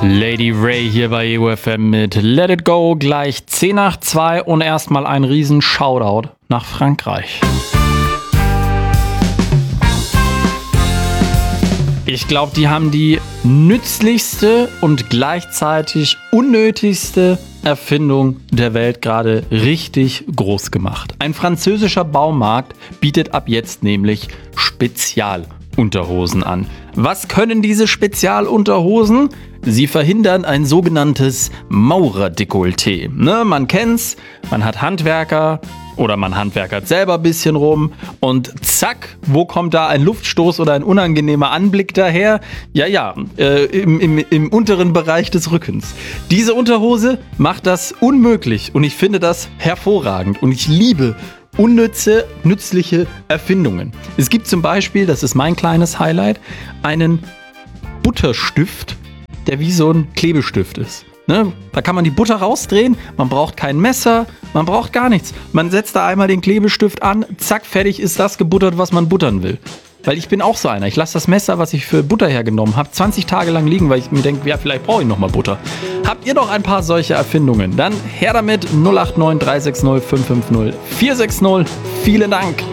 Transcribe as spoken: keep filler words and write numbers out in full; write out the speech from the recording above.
Lady Ray hier bei E U F M mit Let It Go, gleich zehn nach zwei und erstmal ein riesen Shoutout nach Frankreich. Ich glaube, die haben die nützlichste und gleichzeitig unnötigste Erfindung der Welt gerade richtig groß gemacht. Ein französischer Baumarkt bietet ab jetzt nämlich Spezialunterhosen an. Was können diese Spezialunterhosen? Sie verhindern ein sogenanntes Maurerdekolleté. Ne, man kennt's, man hat Handwerker oder man handwerkert selber ein bisschen rum und zack, wo kommt da ein Luftstoß oder ein unangenehmer Anblick daher? Ja, ja, äh, im, im, im unteren Bereich des Rückens. Diese Unterhose macht das unmöglich und ich finde das hervorragend und ich liebe unnütze, nützliche Erfindungen. Es gibt zum Beispiel, das ist mein kleines Highlight, einen Butterstift, der wie so ein Klebestift ist. Ne? Da kann man die Butter rausdrehen, man braucht kein Messer, man braucht gar nichts. Man setzt da einmal den Klebestift an, zack, fertig ist das gebuttert, was man buttern will. Weil ich bin auch so einer. Ich lasse das Messer, was ich für Butter hergenommen habe, zwanzig Tage lang liegen, weil ich mir denke, ja, vielleicht brauche ich nochmal Butter. Habt ihr noch ein paar solche Erfindungen? Dann her damit null acht neun drei sechs null fünf fünf null vier sechs null. Vielen Dank.